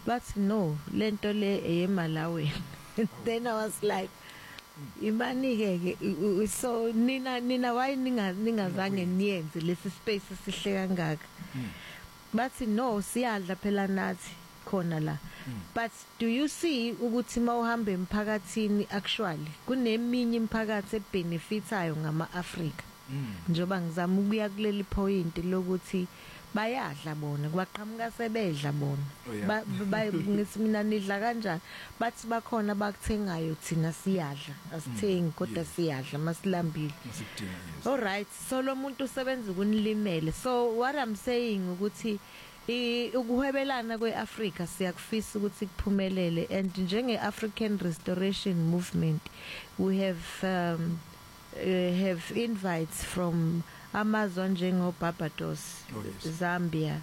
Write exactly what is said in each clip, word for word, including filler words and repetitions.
But no, lento le eyemalawi. Then I was like, imani ke so nina nina why ninga ningazange niyenze lesi space sihle kangaka. But no, siyadla phela nathi khona la. But do you see ukuthi mawuhamba emphakathini actually kuneminye imphakathi ebenefitayo ngama Africa. Njoba ngizama ukuya kuleli point lokuthi bayadla bona kubaqhamuka sebedla bona ba ngithi mina nidla kanjani bathi bakhona bakuthengayo thina siyadla asithengi kodwa siyadla masilambile. All right, so lo muntu usebenza ukunilimele. So what I'm saying ukuthi ukuhwebelana kweAfrica siyakufisa ukuthi kuphumelele, and njenge African Restoration Movement we have um, uh, have invites from amazwe njengo Barbados, oh, yes. Zambia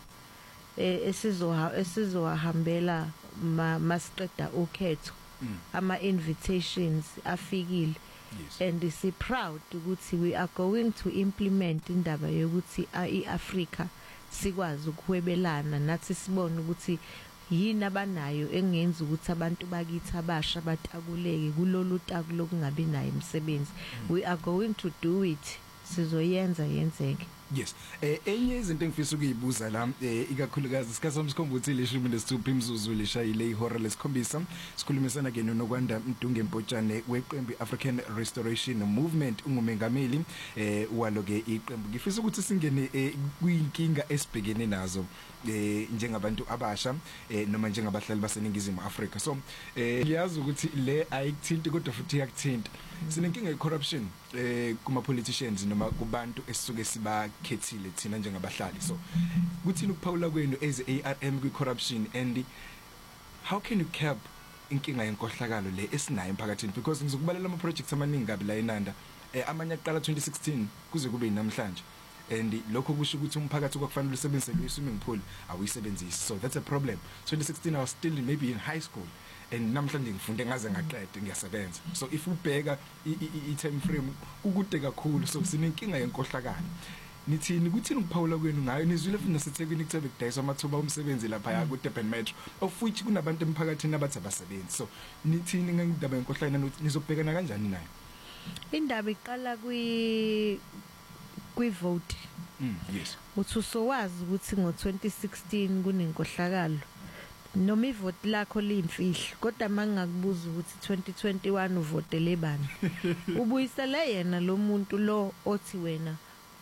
esizoha esizohambela masiqeda ukhetho mm. ama invitations afikile. Yes. And is proud ukuthi we are going to implement indaba yokuthi iAfrica sikwazi ukuhwebelana nathi sibone ukuthi yini abanayo engenza ukuthi abantu bakithi abasha batakuleke kulolu taku lokungabi nayo imisebenzi. We are going to do it. Sizoyenza yenzeke. Yes. Eh enye izinto engifisa ukuyibuza la ikakhulukazi sikhathi somsikhombutile ishumi nesithupha imzuzu lishayile ihora lesikhombisa sikhulumisana ke noNokwanda Mdunge Mpotshane weqembu African Restoration Movement ungumengameli eh walo ke iqembu. Ngifisa ukuthi singene kuyinkinga esibhekene nazo eh njengabantu abasha eh noma njengabahlali baseningizimu Afrika. So eh ngiyazi ukuthi le ayikuthinti kodwa futhi yakuthinta. Sinenkinga yecorruption eh kuma politicians noma kubantu esisuke siba khethile thina njengabahlali. So kuthini ukuphawula kwenu as A R M kwi corruption, and how can you curb inkinga yenkohlakalo le esinayo emphakathini, because ngizokubalela ama projects amaningi gabi la eNanda eh amanye aqala twenty sixteen kuze kube namhlanje, and lokho kusho ukuthi umphakathi kwakufanele usebenzise le swimming pool awuyisebenzisi. So that's a problem. twenty sixteen I was still maybe in high school, and namhlanje ngifunde ngaze ngaqeda ngiyasebenza. So if ubheka i time frame ukude kakhulu, so sinenkinga yenkohlakalo. Nithini kuthini ukuphawula kwenu ngayo? Nizwile futhi naseThekwini kuthe bekudayiswa amathuba omsebenzi lapha ya ku Durban Metro, of which kunabantu emphakathini abathi abasebenzi. So nithini ngindaba yenkohlakalo nizobhekana kanjani nayo? Indaba iqala kwi kwi vote. Mm, yes. Uthi sowazi ukuthi ngo twenty sixteen kunenkohlakalo noma ivote lakho limfihlo, kodwa mangakubuza ukuthi twenty twenty-one uvotele bani ubuyisele yena lo muntu lo othi wena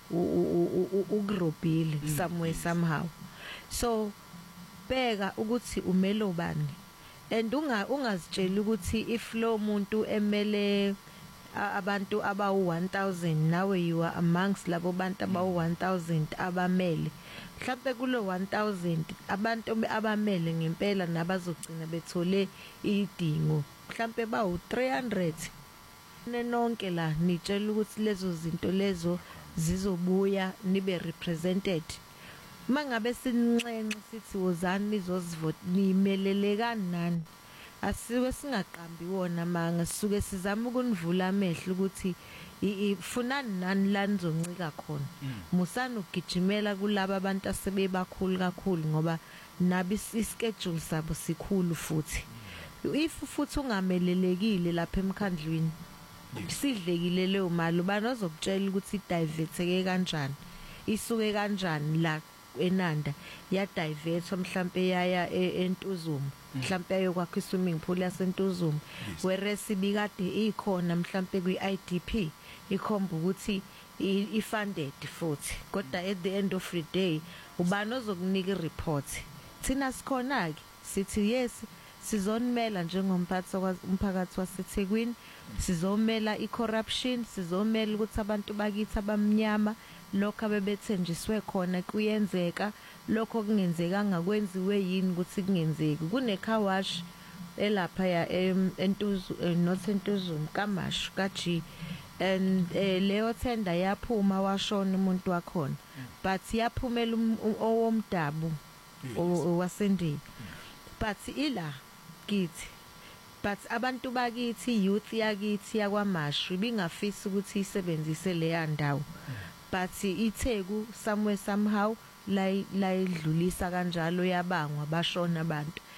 ugrobile somewhere somehow. So bheka ukuthi umelo bani, and unga ungazitshela ukuthi if lo muntu emele abantu aba one thousand nawe you are amongst labo bantu aba one thousand abamele, mhlawumbe kulo one thousand abantu abamele ngempela nabazogcina bethole idingo mhlawumbe ba u three hundred nenonke la nitshela ukuthi lezo zinto lezo zizobuya nibe represented. Mangabe sininxenxe sithi wozani nizozivote nimelele kanani, asiwe singaqambi wona manga sisuke sizama ukunivula amehlo ukuthi ifunani nani la nizoncika khona. Musana ukugijimela kulabo abantu asebebakhulu kakhulu ngoba nabi ischedule sabo sikhulu futhi. If futhi ungamelelekile lapha emkhandlweni sidlekile leyo mali ubani ozokutshela ukuthi diverte kanjani, isuke kanjani la eNanda ya divert mhlambe yaya eNtuzumu, mhlambe ayokwakha iswimming pool yaseNtuzumu, whereas ibikade ikhona mhlambe kwi I D P ikhomba ukuthi i funded futhi, kodwa at the end of the day ubani ozokunika ireport. Thina sikhona ke sithi yes sizonimela njengomphathi umphakathi waseThekwini, sizomela icorruption, sizomela ukuthi abantu bakithi abamnyama lokho abebethenjiswe khona kuyenzeka, lokho kungenzeka ngakwenziwe yini ukuthi kungenzeki. Kune car wash elapha ya eNtuzu North Ntuzuma kaMashu kaG, and leyo tender yaphuma washona umuntu wakhona, but yaphumela owomdabu owaseNdiya, but ila kithi, but abantu bakithi youth yakithi yakwaMashu bingafisa ukuthi isebenzise leya ndawo, but iTheku somewhere somehow la la idlulisa kanjalo yabangwa bashona abantu.